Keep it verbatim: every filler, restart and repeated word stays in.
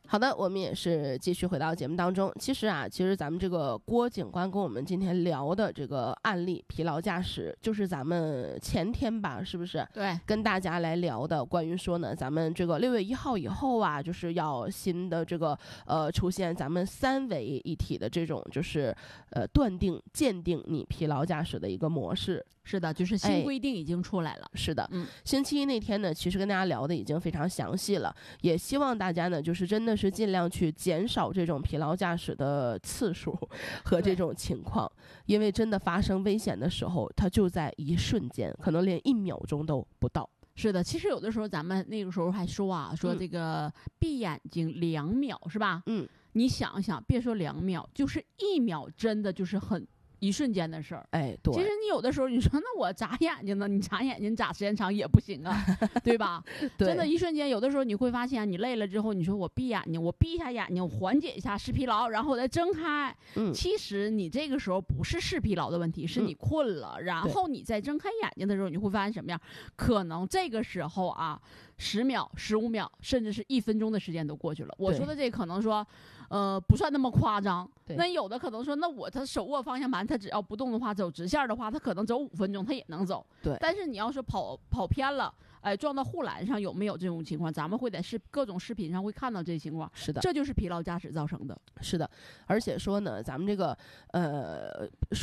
好的，我们也是继续回到节目当中。其实啊，其实咱们这个郭警官跟我们今天聊的这个案例疲劳驾驶，就是咱们前天吧，是不是？ 对， 跟大家来聊的，关于说呢，咱们这个六月一号以后啊，就是要新的这个呃出现咱们三位一体的这种就是呃断定鉴定你疲劳驾驶的一个模式。 是的，就是新规定已经出来了。 哎、是的， 嗯， 星期一那天呢，其实跟大家聊的已经非常详细了，也希望大家呢，就是真的是尽量去减少这种疲劳驾驶的次数和这种情况，因为真的发生危险的时候，它就在一瞬间，可能连一秒钟都不到。 是的，其实有的时候咱们那个时候还说啊，说这个闭眼睛两秒、嗯、是吧？ 嗯， 你想想，别说两秒，就是一秒，真的就是很一瞬间的事儿。 哎，对。 其实你有的时候你说那我眨眼睛呢，你眨眼睛眨时间长也不行啊，对吧？ 对， 真的，一瞬间，有的时候你会发现，你累了之后，你说我闭眼睛，我闭一下眼睛，我缓解一下视疲劳，然后我再睁开。 嗯， 其实你这个时候不是视疲劳的问题，是你困了，嗯、然后你再睁开眼睛的时候，你会发现什么样？可能这个时候啊，十秒、十五秒，甚至是一分钟的时间都过去了。我说的这可能说，呃，不算那么夸张。那有的可能说，那我他手握方向盘，他只要不动的话，走直线的话，他可能走五分钟，他也能走。 对。 但是你要是跑跑偏了，哎，撞到护栏上，有没有这种情况？咱们会在视各种视频上会看到这些情况。 是的， 这就是疲劳驾驶造成的。 是的，而且说呢，咱们这个呃。